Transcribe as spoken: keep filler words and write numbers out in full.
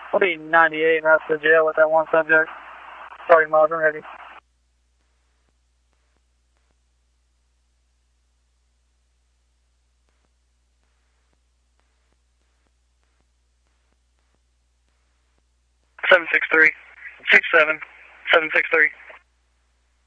I'll be ninety-eight and that's the jail with that one subject. Starting miles and ready. seven six three, six seven, seven six three.